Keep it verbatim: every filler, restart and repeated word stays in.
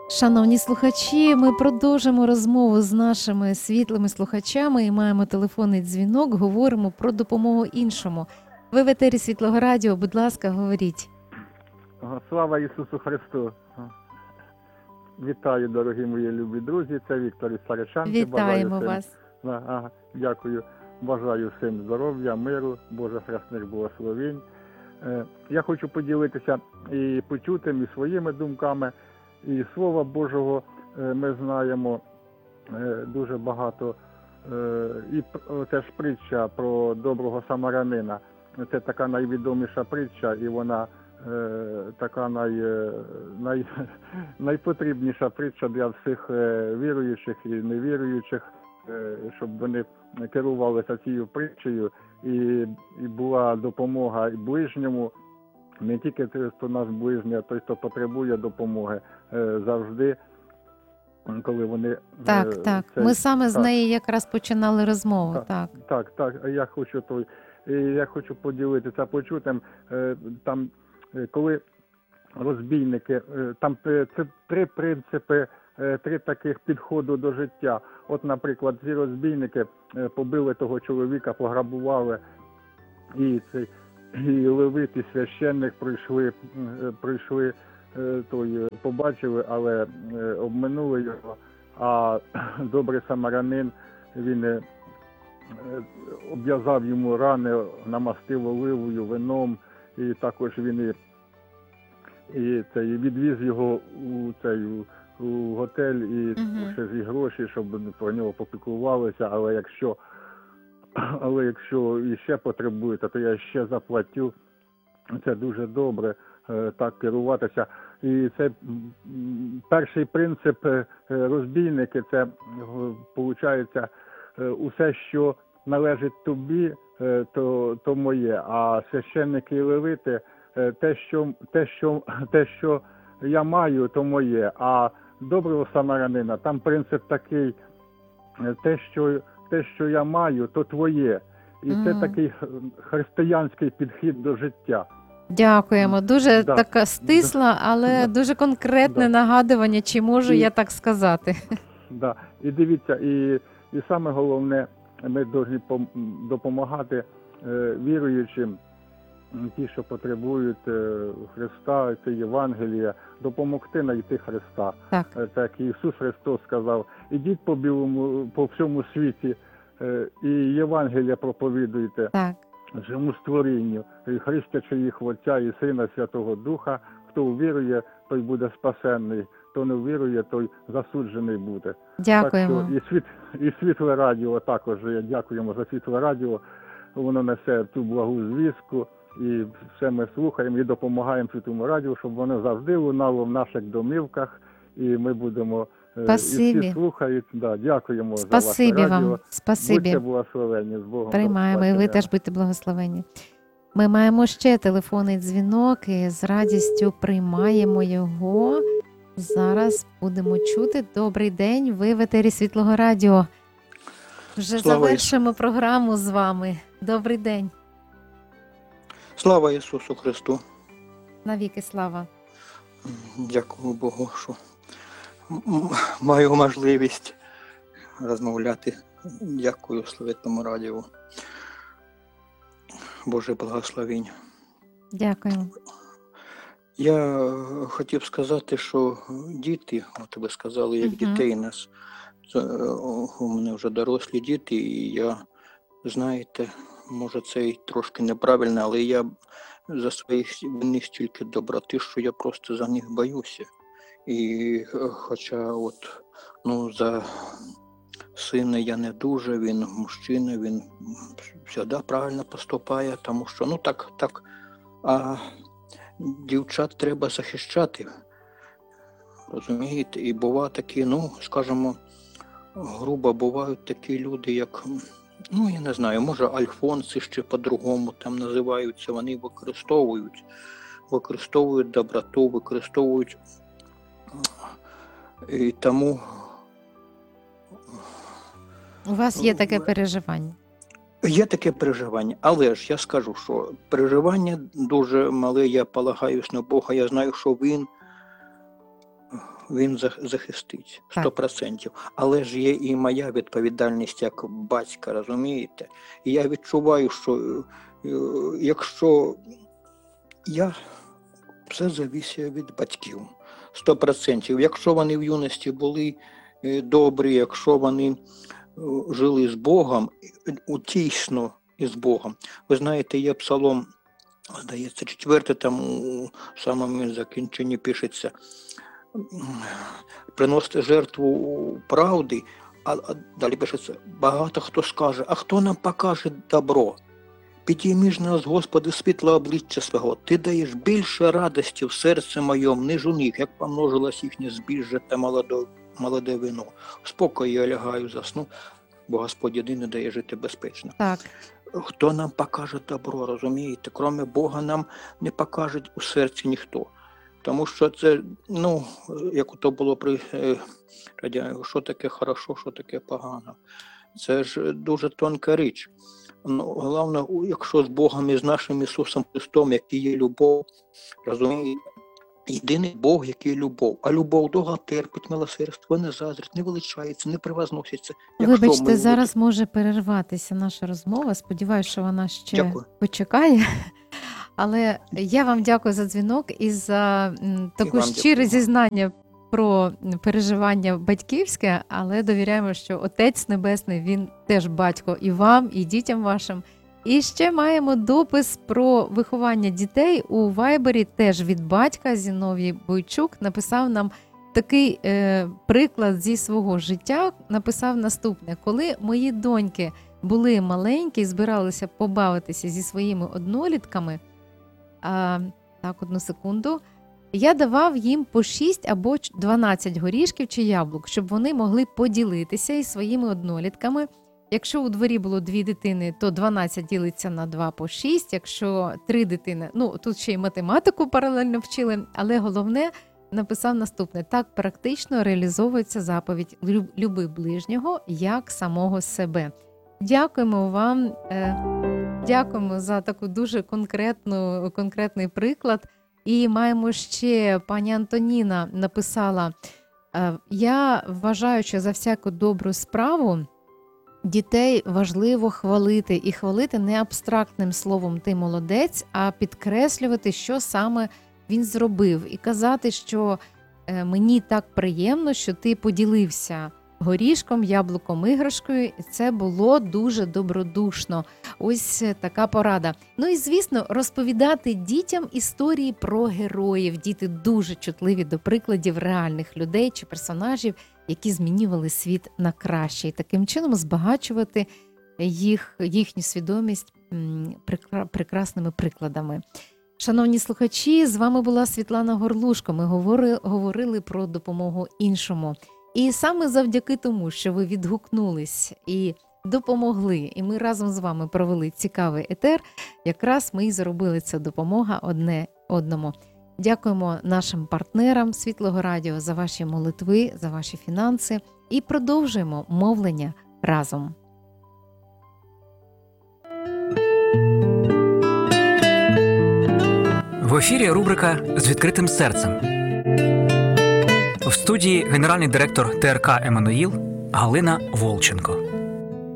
Шановні слухачі, ми продовжимо розмову з нашими світлими слухачами і маємо телефонний дзвінок, говоримо про допомогу іншому. Ви в етері Світлого Радіо, будь ласка, говоріть. Слава Ісусу Христу! Вітаю, дорогі мої любі друзі, це Віктор із Саричанки. Вітаємо всім, вас. ага, дякую. Бажаю всім здоров'я, миру, Божих хресних благословень. Е, я хочу поділитися і почутим, і своїми думками. І Слова Божого е, ми знаємо е, дуже багато. Е, і це ж притча про доброго самарянина. Це така найвідоміша притча, і вона е, така най, най, найпотрібніша притча для всіх е, віруючих і невіруючих, е, щоб вони керувалися цією притчею, і, і була допомога і ближньому, не тільки той, хто наш ближній, а той, хто потребує допомоги, е, завжди, коли вони... Так, е, так. це, Ми саме так, з неї якраз починали розмову. Так, так. Так, так. Я хочу той, і я хочу поділитися почутим. Е, там, е, коли розбійники, е, там е, це три принципи, е, три таких підходу до життя. От, наприклад, ці розбійники е, побили того чоловіка, пограбували, і цей і левит, і священник прийшли, е, прийшли е, той, побачили, але е, обминули його. А добрий самарянин, він е, обв'язав йому рани, намастив оливою, вином, і також він і, і, це, і відвіз його у, цей, у, у готель, і Угу. ще зі гроші, щоб про нього попіклувалися, але якщо, але якщо іще потребуєте, то я ще заплатю. Це дуже добре, е, так керуватися. І це м, перший принцип е, розбійники, це, виходить, усе, що належить тобі, е, то, то моє, а священники і левити, е, те, що, те, що, те, що я маю, то моє, а доброго самарянина, там принцип такий, е, те, що, те, що я маю, то твоє. І це Мгм. такий християнський підхід до життя. Дякуємо. Дуже Да. така стисла, але Да. дуже конкретне Да. нагадування, чи можу І- я так сказати. Да. І дивіться, і, і саме головне, ми повинні пом- допомагати е, віруючим, м, ті, що потребують е, Христа, це Євангелія, допомогти знайти Христа. Так. Е, Так Ісус Христос сказав, ідіть по білому, по всьому світі е, і Євангелія проповідуйте Так. живому створінню, і хрестячи їх в Отця і Сина Святого Духа. Хто увірує, той буде спасенний, хто не вірує, той засуджений буде. Дякуємо. Так що і, світ, і світле радіо також, я дякуємо за світле радіо, воно несе ту благу звістку, і все ми слухаємо і допомагаємо світлому радіо, щоб воно завжди лунало в наших домівках, і ми будемо, е, і Спасибі. всі слухають. Да, дякуємо Спасибі за ваше радіо. вам. Спасибі. Будьте благословенні, з Богом. Приймаємо, і ви До теж будьте благословені. Ми маємо ще телефонний дзвінок і з радістю приймаємо його. Зараз будемо чути. Добрий день, ви в етері Світлого Радіо. Вже Слава завершимо програму з вами. Добрий день. Слава Ісусу Христу! Навіки слава. Дякую Богу, що м- маю можливість розмовляти. Дякую Славетному радіо. Боже благословінь. Дякуємо. Я хотів сказати, що діти, от ви сказали, як Мгм. дітей нас, це, о, у мене вже дорослі діти, і я, знаєте, може це і трошки неправильно, але я за своїх в них стільки доброти, що я просто за них боюся. І е, хоча от, ну, за сина я не дуже, він мужчина, він завжди правильно поступає, тому що, ну так, так, а дівчат треба захищати, розумієте? І бувають такі, ну, скажімо, грубо бувають такі люди, як, ну, я не знаю, може альфонси ще по-другому там називаються, вони використовують, використовують доброту, використовують, і тому... У вас є таке переживання. Є таке переживання, але ж я скажу, що переживання дуже мале, я полагаюсь на Бога, я знаю, що Він він зах- захистить Так. сто відсотків. Але ж є і моя відповідальність як батька, розумієте? І я відчуваю, що е, е, якщо я, все залежить від батьків, сто відсотків. Якщо вони в юності були е, добрі, якщо вони е, жили з Богом, е, утісно із Богом. Ви знаєте, є псалом, здається, четвертий, там у самому закінченні пишеться, приносити жертву правди, а, а далі пишеться, багато хто скаже, а хто нам покаже добро? Підійми ж нас, Господи, світло обличчя свого, Ти даєш більше радості в серці моєму, ніж у них, як помножилось їхнє збіжжя та молоде, молоде вино. В спокої я лягаю, засну, бо Господь єдиний дає жити безпечно. Так. Хто нам покаже добро, розумієте? Кроме Бога нам не покаже у серці ніхто. Тому що це, ну, як то було при е, радянському, що таке хорошо, що таке погано. Це ж дуже тонка річ. Ну, головне, якщо з Богом і з нашим Ісусом Христом, який є любов, розумієте, єдиний Бог, який є любов. А любов довго терпить, милосердство, не заздрить, не величається, не превозноситься. Якщо Вибачте, ми зараз може перерватися наша розмова. Сподіваюсь, що вона ще Дякую. почекає. Але я вам дякую за дзвінок і за м, таку вам щире дякую. зізнання про переживання батьківське, але довіряємо, що Отець Небесний, він теж батько і вам, і дітям вашим. І ще маємо допис про виховання дітей у Вайбері, теж від батька. Зіновій Бойчук написав нам такий е, приклад зі свого життя, написав наступне. Коли мої доньки були маленькі і збиралися побавитися зі своїми однолітками, а, так, одну секунду, я давав їм по шість або дванадцять горішків чи яблук, щоб вони могли поділитися із своїми однолітками. Якщо у дворі було дві дитини, то дванадцять ділиться на два по шість, якщо три дитини, ну тут ще й математику паралельно вчили, але головне, написав наступне: так практично реалізовується заповідь «Люб- люби ближнього як самого себе». Дякуємо вам, е, дякуємо за таку дуже конкретну, конкретний приклад. І маємо ще, пані Антоніна написала, е, я вважаю, що за всяку добру справу дітей важливо хвалити. І хвалити не абстрактним словом «ти молодець», а підкреслювати, що саме він зробив. І казати, що е, мені так приємно, що ти поділився горішком, яблуком, іграшкою. І це було дуже добродушно. Ось така порада. Ну і, звісно, розповідати дітям історії про героїв. Діти дуже чутливі до прикладів реальних людей чи персонажів, які змінювали світ на краще. І таким чином збагачувати їх, їхню свідомість м, прекра- прекрасними прикладами. Шановні слухачі, з вами була Світлана Горлушко. Ми говорили, говорили про допомогу іншому. І саме завдяки тому, що ви відгукнулись і допомогли, і ми разом з вами провели цікавий етер, якраз ми і зробили ця допомога одне одному. Дякуємо нашим партнерам Світлого Радіо за ваші молитви, за ваші фінанси і продовжуємо мовлення разом. В ефірі рубрика «З відкритим серцем». В студії генеральний директор ТРК «Еммануїл» Галина Волченко.